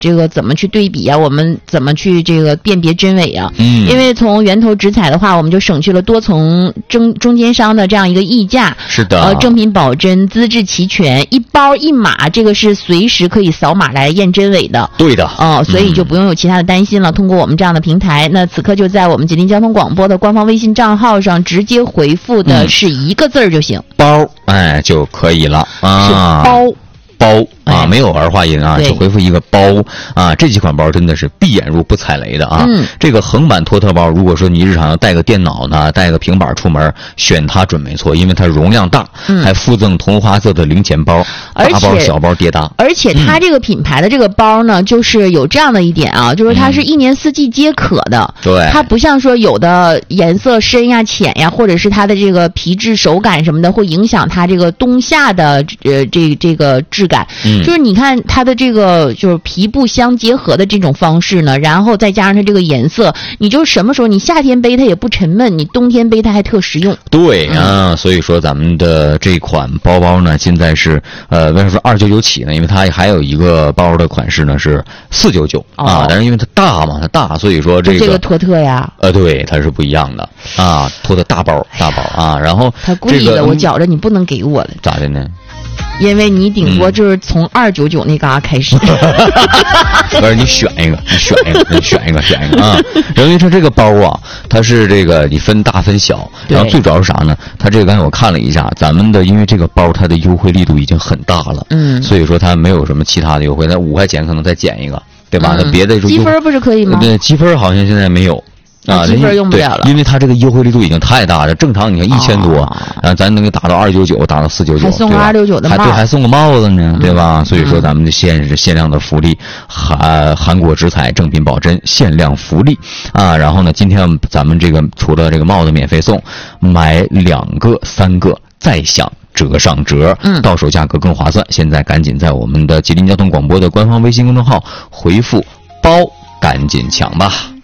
这个怎么去对比啊？我们怎么去这个辨别真伪啊？因为从源头直采的话，我们就省去了多层中间商的这样一个议价。 是的， 正品保真，资质齐全，一包一码，这个是随时可以扫码来验真伪的。 对的。 所以就不用有其他的担心了。通过我们这样的平台，那此刻就在我们吉林交通广播的官方微信账号上直接回复的是一个字儿就行， 包，就可以了啊。 是包啊，没有儿化音啊，就回复一个包啊。这几款包真的是闭眼入不踩雷的啊。这个横版托特包，如果说你日常要带个电脑呢，带个平板出门，选它准没错，因为它容量大，还附赠同花色的零钱包，大包小包叠搭。 而且它这个品牌的这个包呢，就是有这样的一点啊，就是它是一年四季皆可的。 对， 它不像说有的颜色深呀、浅呀，或者是它的这个皮质手感什么的，会影响它这个冬夏的这个质感。就是你看它的这个就是皮布相结合的这种方式呢，然后再加上它这个颜色，你就什么时候你夏天背它也不沉闷，你冬天背它还特实用。 对啊，所以说咱们的这款包包呢，现在是为什么说299起呢？因为它还有一个包的款式呢是499啊，但是因为它大嘛，它大，所以说这个托特呀， 对，它是不一样的啊，托特大包啊，然后他故意的，我觉着你不能给我了， 咋的呢？ 因为你顶多就是从299那嘎开始。 不是，你选一个啊！因为它这个包啊，它是这个你分大分小，然后最主要是啥呢？它这个刚才我看了一下，咱们的因为这个包它的优惠力度已经很大了，所以说它没有什么其他的优惠，那5块钱可能再减一个，对吧？那别的积分不是可以吗？ 对，积分好像现在没有。 积分用不了了， 因为它这个优惠力度已经太大了。正常你看1000多，咱能给打到299，打到499， 还送个269的帽， 还送个帽子呢，对吧？所以说咱们的是限量的福利，韩国直采正品保真限量福利啊。然后呢，今天咱们这个除了这个帽子免费送，买2个3个再享折上折，到手价格更划算。现在赶紧在我们的吉林交通广播的官方微信公众号回复包，赶紧抢吧。